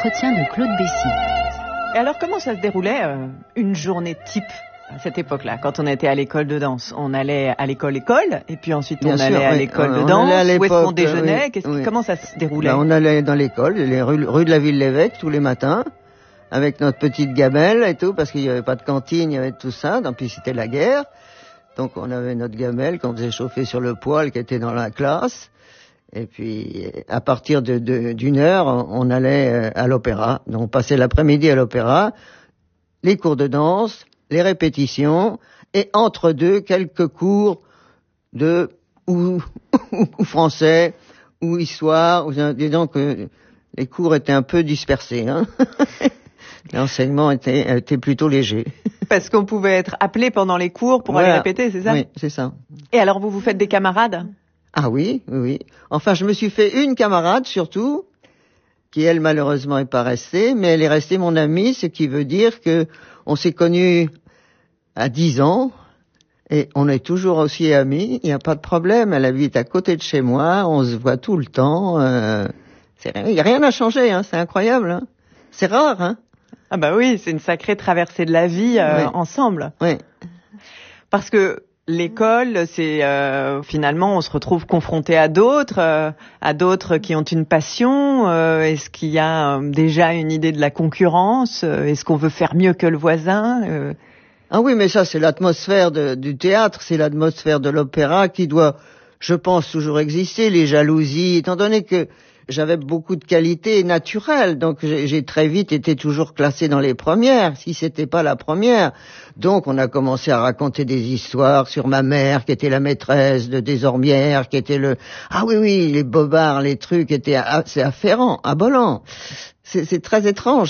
L'entretien de Claude Bessy. Et alors, comment ça se déroulait une journée type à cette époque-là, quand on était à l'école de danse? On allait à l'école, et puis ensuite on allait à l'école de danse. Où est-ce qu'on déjeunait? Comment ça se déroulait? On allait dans l'école, les rues de la Ville-l'Évêque, tous les matins, avec notre petite gamelle et tout, parce qu'il n'y avait pas de cantine, il y avait tout ça, donc puis c'était la guerre. Donc on avait notre gamelle qu'on faisait chauffer sur le poêle qui était dans la classe. Et puis, à partir d'une heure, on allait à l'opéra. Donc, on passait l'après-midi à l'opéra, les cours de danse, les répétitions, et entre deux, quelques cours de ou français, ou histoire. Disons que les cours étaient un peu dispersés. Hein. L'enseignement était plutôt léger. Parce qu'on pouvait être appelé pendant les cours pour aller répéter, c'est ça? Oui, c'est ça. Et alors, vous faites des camarades? Ah oui. Enfin, je me suis fait une camarade, surtout, qui, elle, malheureusement, est pas restée, mais elle est restée mon amie, ce qui veut dire que on s'est connus à 10 ans, et on est toujours aussi amis, il n'y a pas de problème, elle habite à côté de chez moi, on se voit tout le temps, il n'y a rien à changer, hein, c'est incroyable, hein. C'est rare, hein. Ah bah oui, c'est une sacrée traversée de la vie ensemble. Oui. Parce que l'école, c'est finalement, on se retrouve confronté à d'autres qui ont une passion. Est-ce qu'il y a déjà une idée de la concurrence? Est-ce qu'on veut faire mieux que le voisin? Ah oui, mais ça, c'est l'atmosphère du théâtre, c'est l'atmosphère de l'opéra qui doit, je pense, toujours exister. Les jalousies, étant donné que j'avais beaucoup de qualités naturelles, donc j'ai très vite été toujours classé dans les premières, si c'était pas la première. Donc on a commencé à raconter des histoires sur ma mère, qui était la maîtresse de Desormières, qui était les bobards, les trucs étaient assez afférents, abolant. C'est très étrange.